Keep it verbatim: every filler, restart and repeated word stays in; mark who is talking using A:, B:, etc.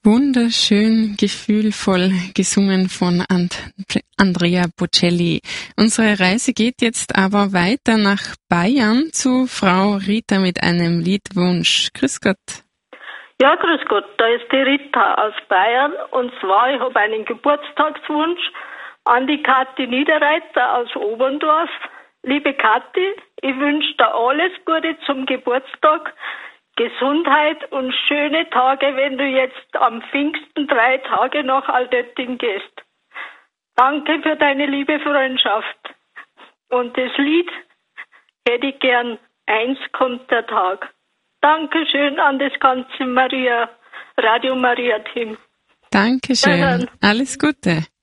A: Wunderschön, gefühlvoll gesungen von And- Andrea Bocelli. Unsere Reise geht jetzt aber weiter nach Bayern zu Frau Rita mit einem Liedwunsch. Grüß Gott.
B: Ja, grüß Gott, da ist die Rita aus Bayern und zwar, ich habe einen Geburtstagswunsch an die Kathi Niederreiter aus Oberndorf. Liebe Kathi, ich wünsche dir alles Gute zum Geburtstag, Gesundheit und schöne Tage, wenn du jetzt am Pfingsten drei Tage nach Altötting gehst. Danke für deine liebe Freundschaft. Und das Lied hätte ich gern, eins kommt der Tag. Dankeschön an das ganze Maria, Radio Maria Team.
A: Dankeschön.
B: Ja,
A: alles Gute.